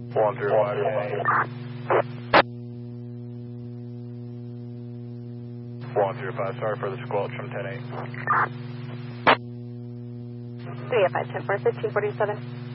105, sorry for the squelch from 10-8. 305, 10-4, 1547.